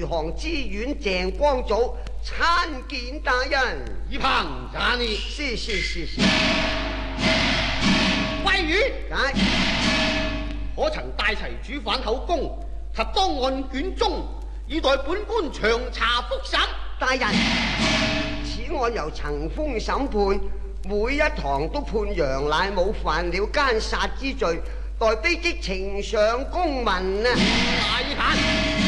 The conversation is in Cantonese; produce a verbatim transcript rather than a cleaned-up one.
行知縣鄭光祖參見大人。 一旁查你。 是是是是。 貴縣， 解。 可曾帶齊主犯口供及當案卷宗，以待本官詳查複審？ 大人，此案由層峰審判，每一堂都判楊乃武犯了奸殺之罪，待卑職呈上公文啊！ 大限。